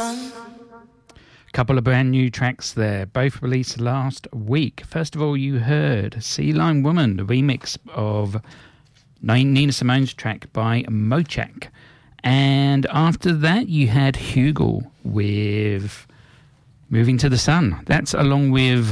Couple of brand new tracks there, both released last week. First of all, you heard Sea Lion Woman, the remix of Nina Simone's track by Mochak. And after that, you had Hugel with Moving to the Sun. That's along with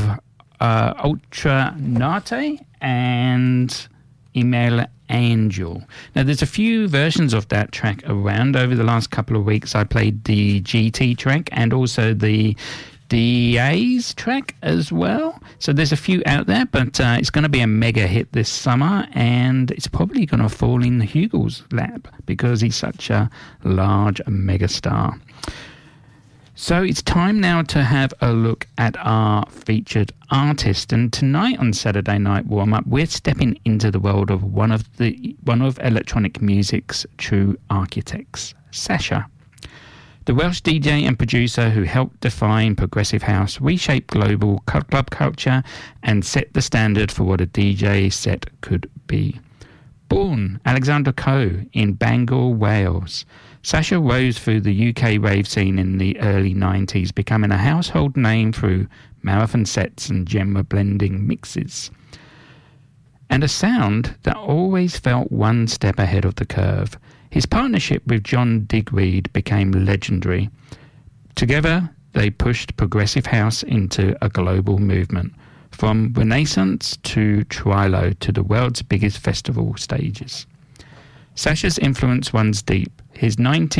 Ultra Nate and Email Angel. Now, there's a few versions of that track around. Over the last couple of weeks, I played the GT track and also the DA's track as well. So there's a few out there, but it's going to be a mega hit this summer, and it's probably going to fall in Hugel's lap because he's such a large mega star. So it's time now to have a look at our featured artist. And tonight on Saturday Night Warm-Up, we're stepping into the world of one of electronic music's true architects, Sasha. The Welsh DJ and producer who helped define progressive house, reshape global club culture, and set the standard for what a DJ set could be. Born Alexander Coe in Bangor, Wales, Sasha rose through the UK rave scene in the early 90s, becoming a household name through marathon sets and genre blending mixes, and a sound that always felt one step ahead of the curve. His partnership with John Digweed became legendary. Together, they pushed progressive house into a global movement, from Renaissance to Trilo to the world's biggest festival stages. Sasha's influence runs deep. His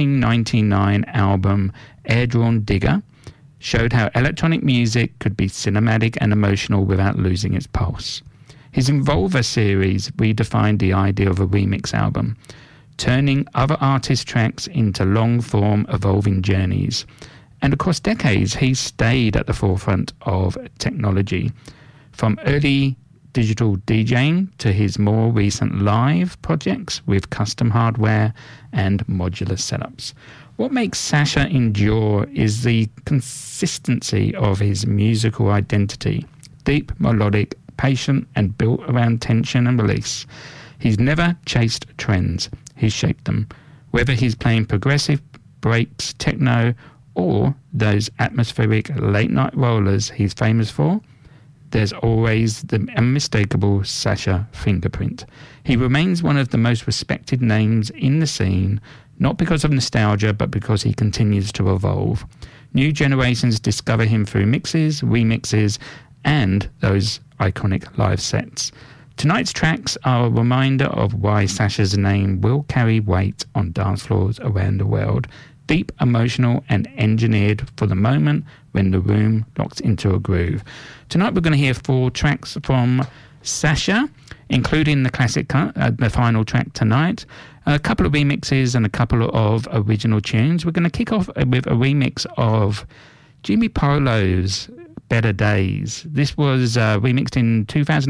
1999 album, Air-Drawn Digger, showed how electronic music could be cinematic and emotional without losing its pulse. His Involver series redefined the idea of a remix album, turning other artists' tracks into long-form, evolving journeys. And across decades, he stayed at the forefront of technology, from early digital DJing to his more recent live projects with custom hardware and modular setups. What makes Sasha endure is the consistency of his musical identity, deep, melodic, patient, and built around tension and release. He's never chased trends, he's shaped them. Whether he's playing progressive, breaks, techno, or those atmospheric late-night rollers he's famous for, there's always the unmistakable Sasha fingerprint. He remains one of the most respected names in the scene, not because of nostalgia, but because he continues to evolve. New generations discover him through mixes, remixes, and those iconic live sets. Tonight's tracks are a reminder of why Sasha's name will carry weight on dance floors around the world. Deep, emotional, and engineered for the moment when the room locks into a groove. Tonight we're going to hear 4 tracks from Sasha, including the classic cut, the final track tonight, a couple of remixes and a couple of original tunes. We're going to kick off with a remix of Jimmy Polo's Better Days. This was remixed in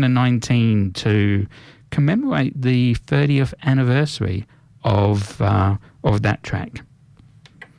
2019 to commemorate the 30th anniversary of that track.